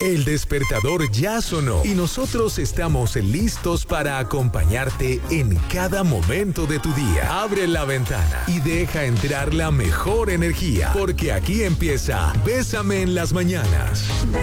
El despertador ya sonó y nosotros estamos listos para acompañarte en cada momento de tu día. Abre la ventana y deja entrar la mejor energía, porque aquí empieza Bésame en las mañanas.